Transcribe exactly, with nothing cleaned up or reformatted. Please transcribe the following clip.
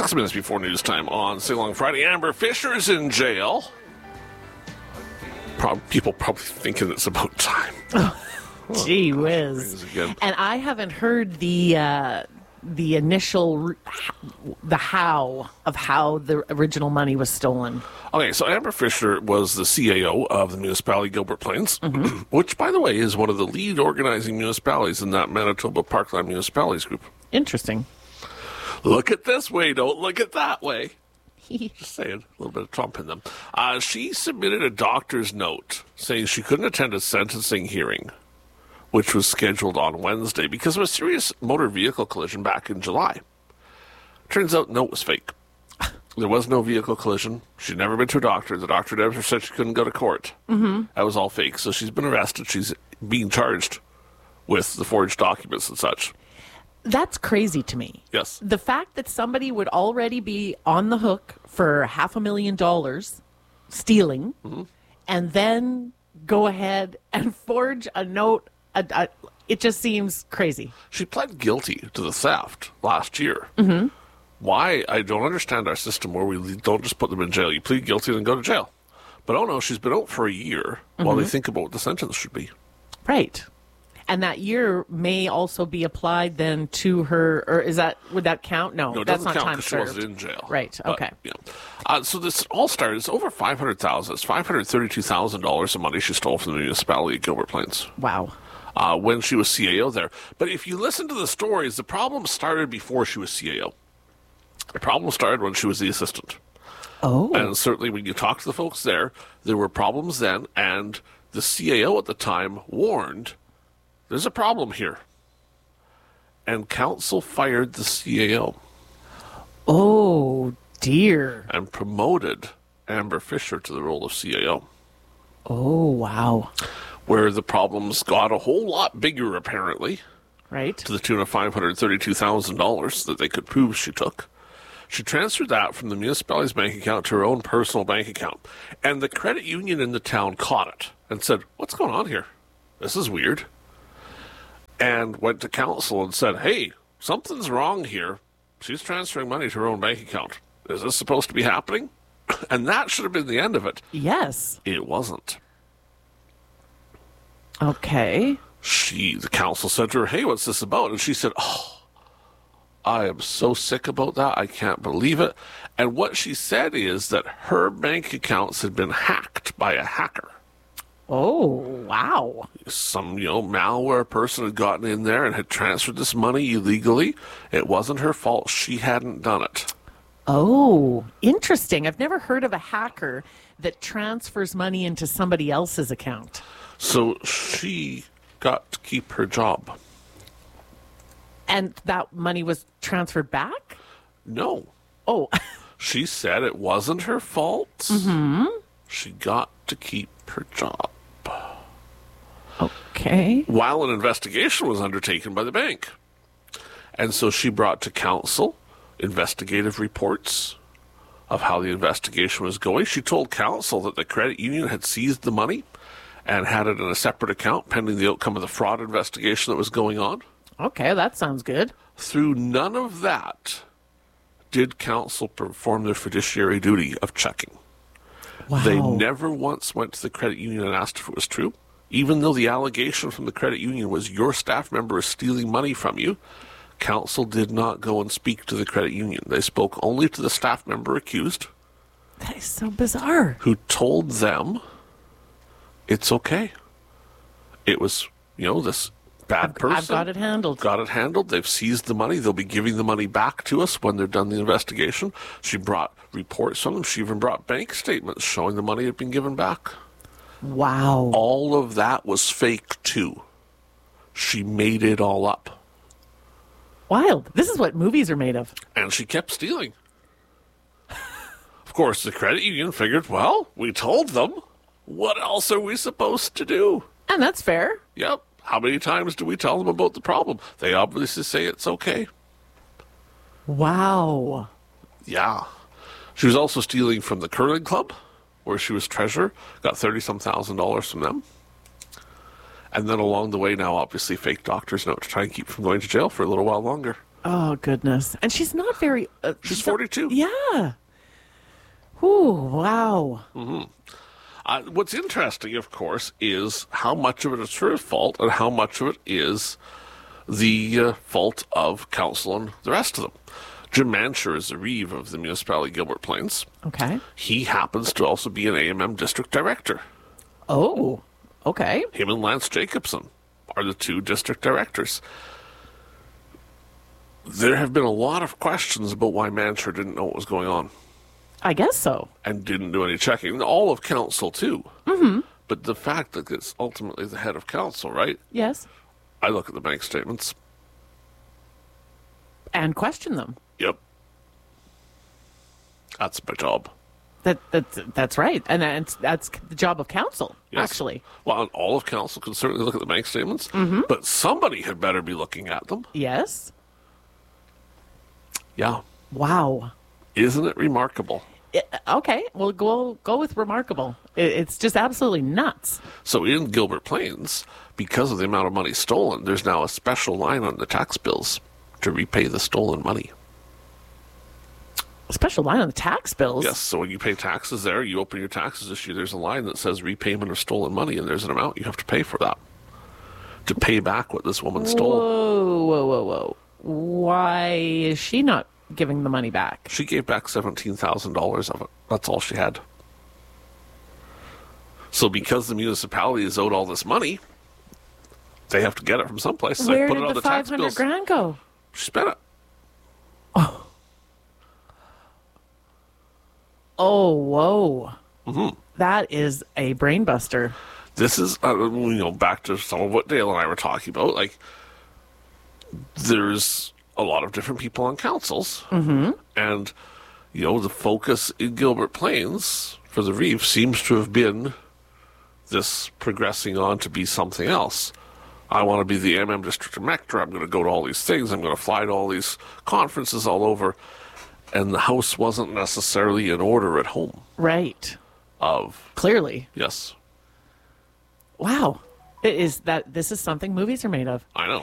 Six minutes before news time on Sing Along Friday. Amber Fisher's in jail. Prob- people probably thinking it's about time. Oh, gee whiz. And I haven't heard the uh, the initial, the how of how the original money was stolen. Okay, so Amber Fisher was the C A O of the municipality Gilbert Plains, mm-hmm. which, by the way, is one of the lead organizing municipalities in that Manitoba Parkland Municipalities Group. Interesting. Look at this way, don't look at that way. Just saying, a little bit of Trump in them. Uh, she submitted a doctor's note saying she couldn't attend a sentencing hearing, which was scheduled on Wednesday because of a serious motor vehicle collision back in July. Turns out, no, it was fake. There was no vehicle collision. She'd never been to a doctor. The doctor never said she couldn't go to court. Mm-hmm. That was all fake. So she's been arrested. She's being charged with the forged documents and such. That's crazy to me. Yes. The fact that somebody would already be on the hook for half a million dollars stealing mm-hmm. and then go ahead and forge a note, a, a, it just seems crazy. She pled guilty to the theft last year. Mm-hmm. Why? I don't understand our system where we don't just put them in jail. You plead guilty and go to jail. But oh no, she's been out for a year mm-hmm. while they think about what the sentence should be. Right. And that year may also be applied then to her, or is that, would that count? No, no it that's doesn't not count time because served. She wasn't in jail. Right, but, okay. Yeah. Uh, so this all started, it's over five hundred thousand dollars. It's five hundred thirty-two thousand dollars of money she stole from the municipality of Gilbert Plains. Wow. Uh, when she was C A O there. But if you listen to the stories, the problem started before she was C A O. The problem started when she was the assistant. Oh. And certainly when you talk to the folks there, there were problems then, and the C A O at the time warned, there's a problem here. And council fired the C A O. Oh, dear. And promoted Amber Fisher to the role of C A O. Oh, wow. Where the problems got a whole lot bigger, apparently. Right. To the tune of five hundred thirty-two thousand dollars that they could prove she took. She transferred that from the municipality's bank account to her own personal bank account. And the credit union in the town caught it and said, what's going on here? This is weird. And went to council and said, hey, something's wrong here. She's transferring money to her own bank account. Is this supposed to be happening? And that should have been the end of it. Yes. It wasn't. Okay. She, the council said to her, hey, what's this about? And she said, oh, I am so sick about that. I can't believe it. And what she said is that her bank accounts had been hacked by a hacker. Oh, wow. Some, you know, malware person had gotten in there and had transferred this money illegally. It wasn't her fault. She hadn't done it. Oh, interesting. I've never heard of a hacker that transfers money into somebody else's account. So she got to keep her job. And that money was transferred back? No. Oh. She said it wasn't her fault. Mm-hmm. She got to keep her job. Okay. While an investigation was undertaken by the bank. And so she brought to council investigative reports of how the investigation was going. She told council that the credit union had seized the money and had it in a separate account pending the outcome of the fraud investigation that was going on. Okay, that sounds good. Through none of that did council perform their fiduciary duty of checking. Wow. They never once went to the credit union and asked if it was true. Even though the allegation from the credit union was your staff member is stealing money from you, council did not go and speak to the credit union. They spoke only to the staff member accused. That is so bizarre. Who told them it's okay. It was, you know, this bad I've, person. I've got it handled. Got it handled. They've seized the money. They'll be giving the money back to us when they're done the investigation. She brought reports from them. She even brought bank statements showing the money had been given back. Wow. All of that was fake, too. She made it all up. Wild. This is what movies are made of. And she kept stealing. Of course, the credit union figured, well, we told them. What else are we supposed to do? And that's fair. Yep. How many times do we tell them about the problem? They obviously say it's okay. Wow. Yeah. She was also stealing from the curling club, where she was treasurer. Got thirty-some thousand dollars from them. And then along the way now, obviously, fake doctor's note to try and keep from going to jail for a little while longer. Oh, goodness. And she's not very... Uh, She's forty-two. Yeah. Ooh, wow. Mm-hmm. Uh, what's interesting, of course, is how much of it is her fault and how much of it is the uh, fault of council and the rest of them. Jim Mansher is the reeve of the municipality of Gilbert Plains. Okay. He happens to also be an A M M district director. Oh, okay. Him and Lance Jacobson are the two district directors. There have been a lot of questions about why Mansher didn't know what was going on. I guess so. And didn't do any checking. All of council, too. Mm-hmm. But the fact that it's ultimately the head of council, right? Yes. I look at the bank statements. And question them. Yep. That's my job. That that's that's right, and that's that's the job of council. Yes. Actually, well, all of council can certainly look at the bank statements, mm-hmm. but somebody had better be looking at them. Yes. Yeah. Wow. Isn't it remarkable? It, okay, well, go go with remarkable. It, it's just absolutely nuts. So in Gilbert Plains, because of the amount of money stolen, there's now a special line on the tax bills to repay the stolen money. A special line on the tax bills? Yes, so when you pay taxes there, you open your taxes issue, there's a line that says repayment of stolen money, and there's an amount you have to pay for that. To pay back what this woman stole. Whoa, whoa, whoa, whoa. Why is she not giving the money back? She gave back seventeen thousand dollars of it. That's all she had. So because the municipality is owed all this money, they have to get it from someplace. So Where they put did it on the the tax five hundred bills. grand go? She spent it. Oh. Oh, whoa. Mm-hmm. That is a brain buster. This is, uh, you know, back to some of what Dale and I were talking about. Like, there's a lot of different people on councils. Mm-hmm. And, you know, the focus in Gilbert Plains for the Reeve seems to have been this progressing on to be something else. I want to be the M M district director. I'm going to go to all these things. I'm going to fly to all these conferences all over. And the house wasn't necessarily in order at home. Right. Of Clearly. Yes. Wow. It is that this is something movies are made of. I know.